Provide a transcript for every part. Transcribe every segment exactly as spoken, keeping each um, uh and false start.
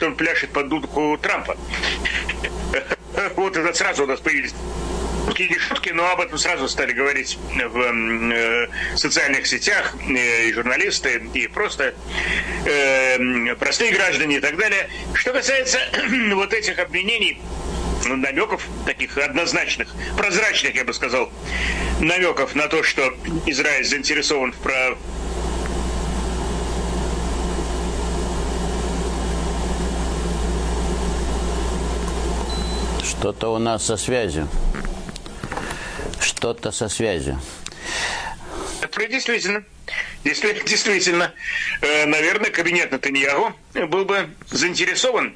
он пляшет под дудку Трампа. Вот это сразу у нас появились шутки, не шутки, но об этом сразу стали говорить в э, социальных сетях э, и журналисты, и просто э, простые граждане и так далее. Что касается вот этих обвинений, намеков таких однозначных, прозрачных, я бы сказал, намеков на то, что Израиль заинтересован в про... Что-то у нас со связью. Что-то со связью. Это действительно, действительно, наверное, кабинет Нетаньяху был бы заинтересован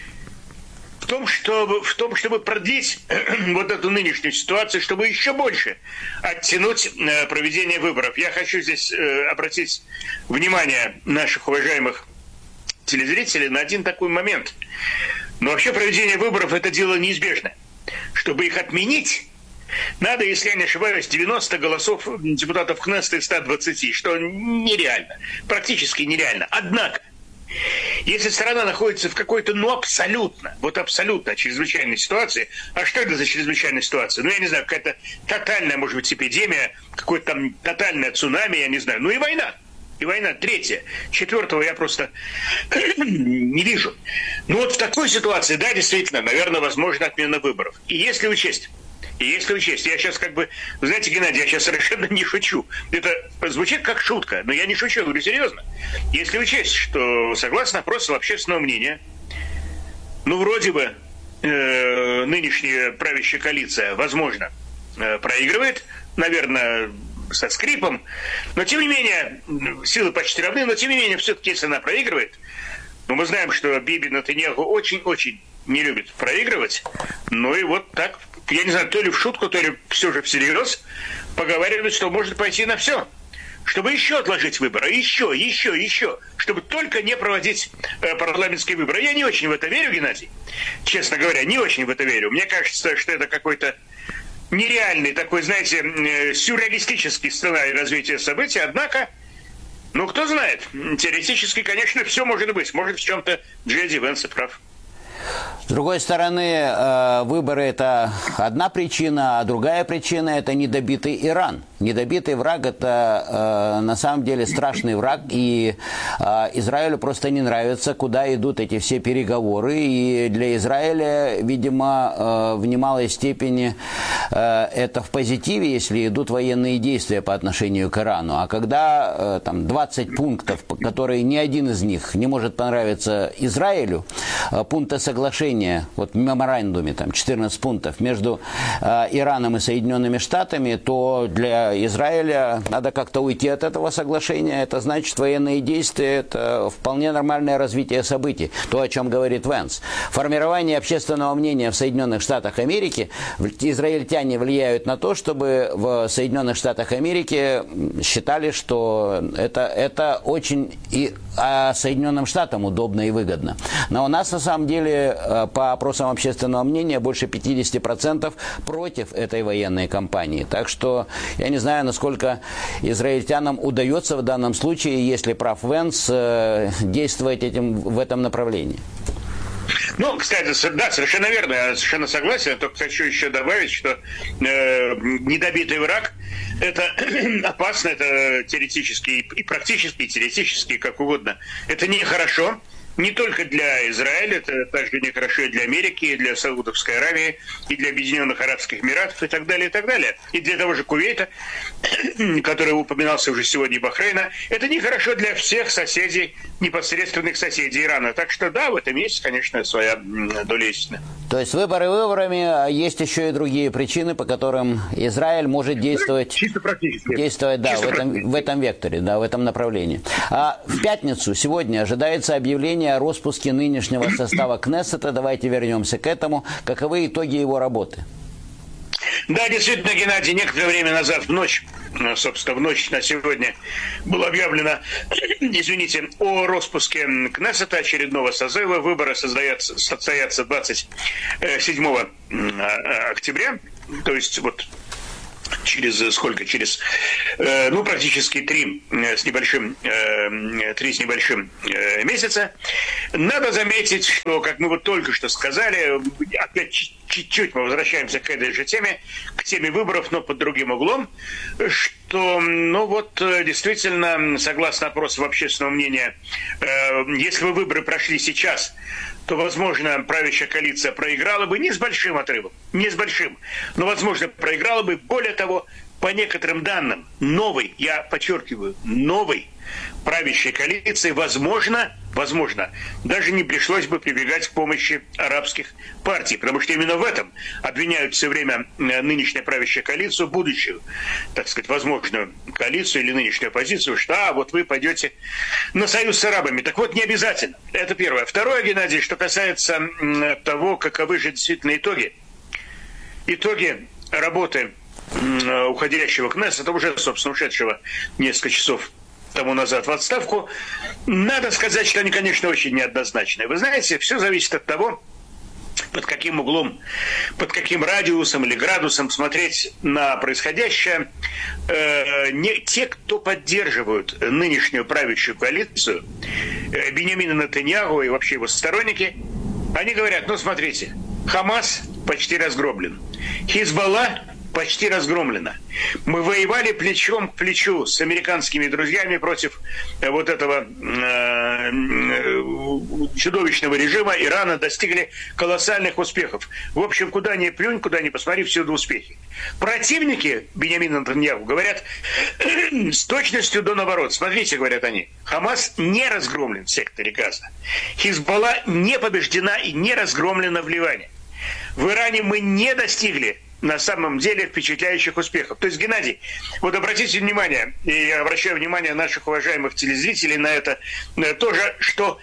в том, чтобы, в том, чтобы продлить вот эту нынешнюю ситуацию, чтобы еще больше оттянуть проведение выборов. Я хочу здесь обратить внимание наших уважаемых телезрителей на один такой момент. Но вообще проведение выборов – это дело неизбежное. Чтобы их отменить, надо, если я не ошибаюсь, девяносто голосов депутатов Кнессета из ста двадцати, что нереально, практически нереально. Однако, если страна находится в какой-то, ну, абсолютно, вот абсолютно чрезвычайной ситуации, а что это за чрезвычайная ситуация? Ну, я не знаю, какая-то тотальная, может быть, эпидемия, какое-то там тотальное цунами, я не знаю, ну и война. И война. Третья. Четвертого я просто не вижу. Ну вот в такой ситуации, да, действительно, наверное, возможно отмена выборов. И если учесть, и если учесть, я сейчас как бы, вы знаете, Геннадий, я сейчас совершенно не шучу. Это звучит как шутка, но я не шучу, я говорю серьезно. Если учесть, что согласно опросам общественного мнения, ну вроде бы э, нынешняя правящая коалиция, возможно, э, проигрывает, наверное, со скрипом, но тем не менее, силы почти равны, но тем не менее, все-таки, если она проигрывает, ну, мы знаем, что Биби Нетаньяху очень-очень не любит проигрывать, ну и вот так, я не знаю, то ли в шутку, то ли все же всерьез, поговаривают, что может пойти на все, чтобы еще отложить выборы, еще, еще, еще, чтобы только не проводить э, парламентские выборы. Я не очень в это верю, Геннадий, честно говоря, не очень в это верю. Мне кажется, что это какой-то нереальный такой, знаете, сюрреалистический сценарий развития событий, однако, ну, кто знает, теоретически, конечно, все может быть. Может, в чем-то Джей Ди Венс прав. С другой стороны, выборы – это одна причина, а другая причина – это недобитый Иран. Недобитый враг – это на самом деле страшный враг, и Израилю просто не нравится, куда идут эти все переговоры. И для Израиля, видимо, в немалой степени это в позитиве, если идут военные действия по отношению к Ирану. А когда там двадцать пунктов, которые ни один из них не может понравиться Израилю, пункты соглашения, вот в меморандуме там четырнадцать пунктов между э, Ираном и Соединенными Штатами, то для Израиля надо как-то уйти от этого соглашения. Это значит, военные действия – это вполне нормальное развитие событий. То, о чем говорит Венс. Формирование общественного мнения в Соединенных Штатах Америки, израильтяне влияют на то, чтобы в Соединенных Штатах Америки считали, что это, это очень и а Соединенным Штатам удобно и выгодно. Но у нас, на самом деле, по опросам общественного мнения, больше пятьдесят процентов против этой военной кампании. Так что я не знаю, насколько израильтянам удается в данном случае, если прав Венс, действовать этим, в этом направлении. Ну, кстати, да, совершенно верно, я совершенно согласен. Я только хочу еще добавить, что э, недобитый враг – это опасно, это теоретически и практически, и теоретически, как угодно. Это нехорошо. Не только для Израиля, это также нехорошо и для Америки, и для Саудовской Аравии, и для Объединенных Арабских Эмиратов, и так далее, и так далее. И для того же Кувейта, который упоминался уже сегодня, и Бахрейна. Это нехорошо для всех соседей, непосредственных соседей Ирана. Так что да, в этом есть, конечно, своя доля истины. То есть выборы выборами, а есть еще и другие причины, по которым Израиль может действовать, чисто практически. действовать да, в, этом, в этом векторе, да, в этом направлении. А в пятницу, сегодня, ожидается объявление о распуске нынешнего состава Кнессета. Давайте вернемся к этому. Каковы итоги его работы? Да, действительно, Геннадий, некоторое время назад, в ночь, собственно, в ночь на сегодня, было объявлено, извините, о распуске Кнессета, очередного созыва. Выборы состоятся, состоятся двадцать седьмого октября, то есть вот через сколько? Через, э, ну, практически три с небольшим, э, три с небольшим э, месяца. Надо заметить, что, как мы вот только что сказали, опять чуть-чуть мы возвращаемся к этой же теме, к теме выборов, но под другим углом, что, ну вот, действительно, согласно опросам общественного мнения, э, если бы выборы прошли сейчас, то, возможно, правящая коалиция проиграла бы не с большим отрывом, не с большим, но, возможно, проиграла бы, более того, по некоторым данным, новой, я подчеркиваю, новой правящей коалиции, возможно, возможно, даже не пришлось бы прибегать к помощи арабских партий, потому что именно в этом обвиняют все время нынешняя правящая коалицию, будущую, так сказать, возможную коалицию или нынешнюю оппозицию, что а, вот вы пойдете на союз с арабами. Так вот, не обязательно. Это первое. Второе, Геннадий, что касается того, каковы же действительно итоги. Итоги работы уходящего Кнессета, уже, собственно, ушедшего несколько часов тому назад в отставку, надо сказать, что они, конечно, очень неоднозначные. Вы знаете, все зависит от того, под каким углом, под каким радиусом или градусом смотреть на происходящее. Э, не, те, кто поддерживают нынешнюю правящую коалицию, э, Биньямина Нетаньяху и вообще его сторонники, они говорят, ну, смотрите, Хамас почти разгромлен, Хизбалла почти разгромлена. Мы воевали плечом к плечу с американскими друзьями против вот этого э, чудовищного режима Ирана, достигли колоссальных успехов. В общем, куда ни плюнь, куда ни посмотри, всюду успехи. Противники Биньямина Нетаньяху говорят с точностью до наоборот. Смотрите, говорят они, Хамас не разгромлен в секторе Газа. Хизбалла не побеждена и не разгромлена в Ливане. В Иране мы не достигли на самом деле впечатляющих успехов. То есть, Геннадий, вот обратите внимание, и я обращаю внимание наших уважаемых телезрителей на это тоже, что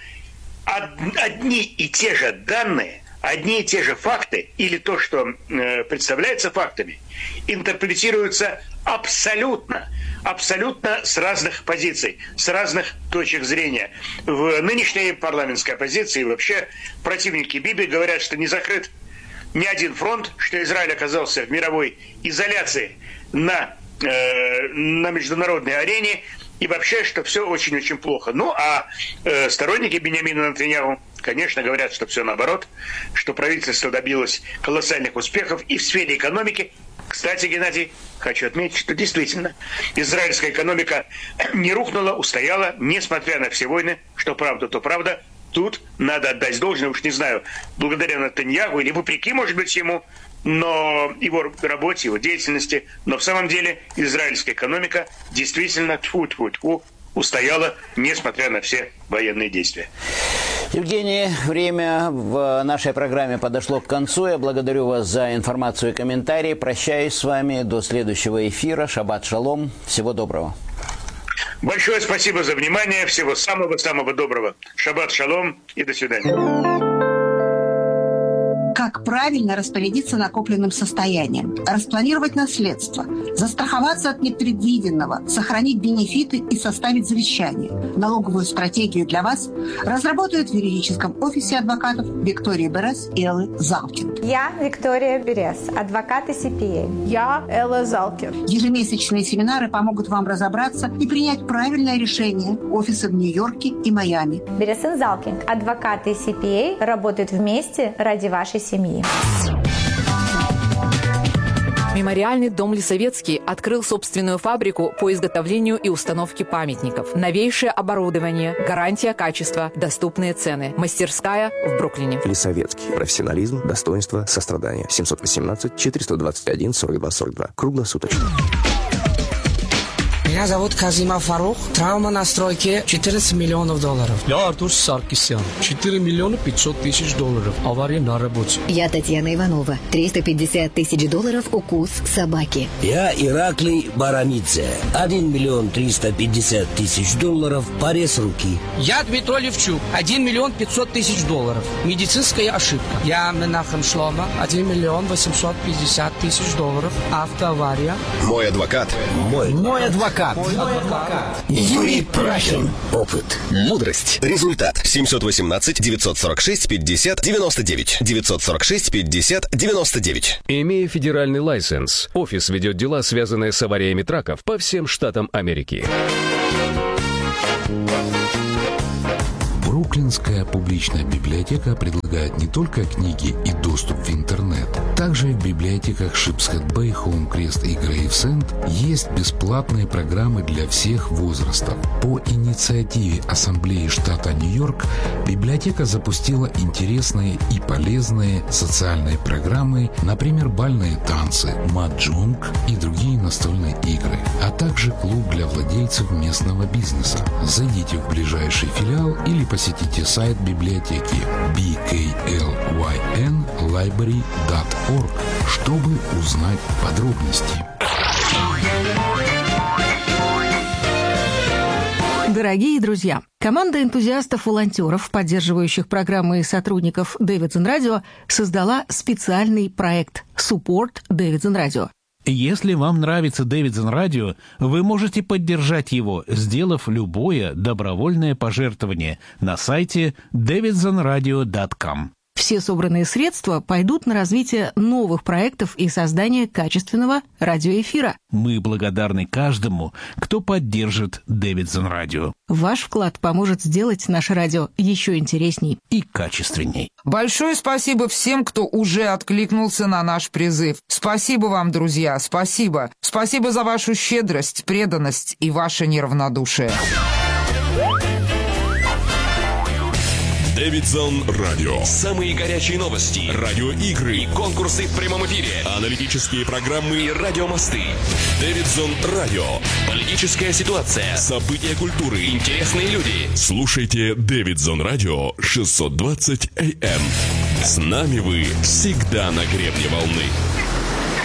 одни и те же данные, одни и те же факты, или то, что э, представляется фактами, интерпретируются абсолютно, абсолютно с разных позиций, с разных точек зрения. В нынешней парламентской оппозиции вообще противники Биби говорят, что не закрыт ни один фронт, что Израиль оказался в мировой изоляции на, э, на международной арене, и вообще, что все очень-очень плохо. Ну, а э, сторонники Биньямина Нетаньяху, конечно, говорят, что все наоборот, что правительство добилось колоссальных успехов и в сфере экономики. Кстати, Геннадий, хочу отметить, что действительно израильская экономика не рухнула, устояла, несмотря на все войны, что правда, то правда. Тут надо отдать должное, уж не знаю, благодаря Нетаньяху или вопреки, может быть, ему, но его работе, его деятельности. Но в самом деле израильская экономика действительно тьфу-тьфу-тьфу устояла, несмотря на все военные действия. Евгений, время в нашей программе подошло к концу. Я благодарю вас за информацию и комментарии. Прощаюсь с вами до следующего эфира. Шаббат шалом. Всего доброго. Большое спасибо за внимание. Всего самого-самого доброго. Шаббат шалом и до свидания. Как правильно распорядиться накопленным состоянием, распланировать наследство, застраховаться от непредвиденного, сохранить бенефиты и составить завещание. Налоговую стратегию для вас разработают в юридическом офисе адвокатов Виктории Берес и Эллы Залкин. Я Виктория Берес, адвокат и си пи эй. Я Элла Залкин. Ежемесячные семинары помогут вам разобраться и принять правильное решение. Офисы в Нью-Йорке и Майами. Берес и Залкин, адвокаты и си пи эй, работают вместе ради вашей семьи. Мемориальный дом Лисовецкий открыл собственную фабрику по изготовлению и установке памятников. Новейшее оборудование, гарантия качества, доступные цены. Мастерская в Бруклине. Лисовецкий. Профессионализм, достоинство, сострадание. семьсот восемнадцать четыреста двадцать один сорок два сорок два. Круглосуточно. Меня зовут Казима Фарух. Травма на стройке четырнадцать миллионов долларов. Я Артур Саркисян. четыре миллиона пятьсот тысяч долларов. Авария на работе. Я Татьяна Иванова. триста пятьдесят тысяч долларов укус собаки. Я Ираклий Барамидзе. один миллион триста пятьдесят тысяч долларов. Порез руки. Я Дмитрий Левчук. один миллион пятьсот тысяч долларов. Медицинская ошибка. Я Менахем Шлома. один миллион восемьсот пятьдесят тысяч долларов. Автоавария. Мой адвокат. Мой. Мой адвокат. адвокат. Мой адвокат. Юрий Прахин. Опыт. Мудрость. Результат. семьсот восемнадцать девятьсот сорок шесть пятьдесят девяносто девять. девятьсот сорок шесть пятьдесят девяносто девять. Имея федеральный лайсенс, офис ведет дела, связанные с авариями траков по всем штатам Америки. Бруклинская публичная библиотека предлагает не только книги и доступ в интернет. Также в библиотеках Шипсхед-Бэй, Хоум-Крест и Грейвсенд есть бесплатные программы для всех возрастов. По инициативе Ассамблеи штата Нью-Йорк библиотека запустила интересные и полезные социальные программы, например, бальные танцы, маджонг и другие настольные игры, а также клуб для владельцев местного бизнеса. Зайдите в ближайший филиал или посетите сайт библиотеки би кей эл уай эн лайбрери точка орг, чтобы узнать подробности. Дорогие друзья, команда энтузиастов-волонтеров, поддерживающих программы и сотрудников Davidson Radio, создала специальный проект Support Davidson Radio. Если вам нравится Davidson Radio, вы можете поддержать его, сделав любое добровольное пожертвование на сайте дэвидсон радио точка ком. Все собранные средства пойдут на развитие новых проектов и создание качественного радиоэфира. Мы благодарны каждому, кто поддержит Davidson Radio. Ваш вклад поможет сделать наше радио еще интересней и качественней. Большое спасибо всем, кто уже откликнулся на наш призыв. Спасибо вам, друзья, спасибо. Спасибо за вашу щедрость, преданность и ваше неравнодушие. Davidson Radio. Самые горячие новости, радиоигры и конкурсы в прямом эфире, аналитические программы и радиомосты. Davidson Radio. Политическая ситуация, события культуры, интересные люди. Слушайте Davidson Radio шестьсот двадцать эй эм. С нами вы всегда на гребне волны.